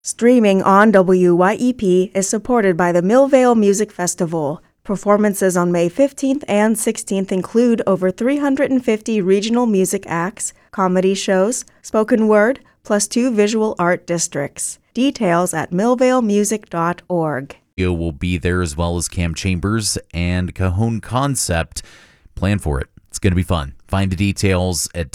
Streaming on WYEP is supported by the Millvale Music Festival. Performances on May 15th and 16th include over 350 regional music acts, comedy shows, spoken word, plus 2 visual art districts. Details at millvalemusic.org. Will be there, as well as Cam Chambers and Cajon Concept. Plan for it. It's going to be fun. Find the details at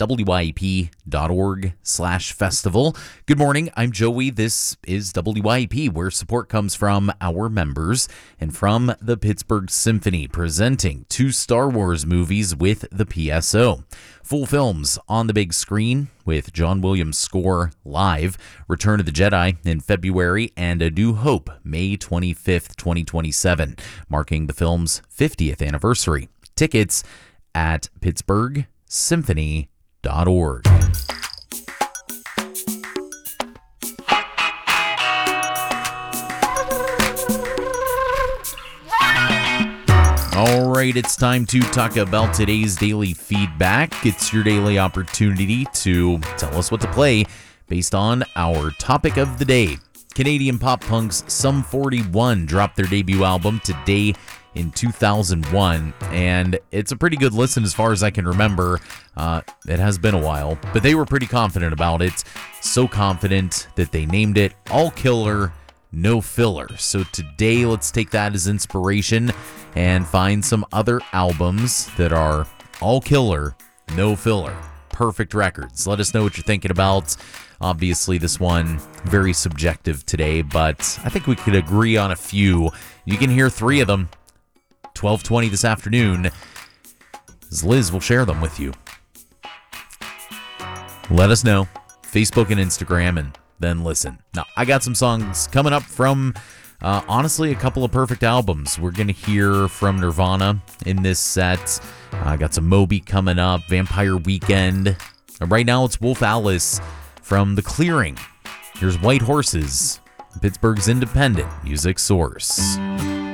wyep.org/festival. Good morning. I'm Joey. This is WYEP, where support comes from our members and from the Pittsburgh Symphony, presenting 2 Star Wars movies with the PSO. Full films on the big screen with John Williams' score live, Return of the Jedi in February, and A New Hope May 25th, 2027, marking the film's 50th anniversary. Tickets at pittsburghsymphony.org. All right, it's time to talk about today's daily feedback. It's your daily opportunity to tell us what to play based on our topic of the day. Canadian pop punks Sum 41 dropped their debut album today in 2001, and it's a pretty good listen as far as I can remember. It has been a while, but they were pretty confident about it. So confident that they named it All Killer, No Filler. So today, let's take that as inspiration and find some other albums that are all killer, no filler. Perfect records. Let us know what you're thinking about. Obviously, this one, very subjective today, but I think we could agree on a few. You can hear 3 of them. 12:20 this afternoon, as Liz will share them with you. Let us know. Facebook and Instagram, and then listen. Now, I got some songs coming up from, honestly, a couple of perfect albums. We're going to hear from Nirvana in this set. I got some Moby coming up, Vampire Weekend. And right now, it's Wolf Alice from The Clearing. Here's White Horses, Pittsburgh's independent music source.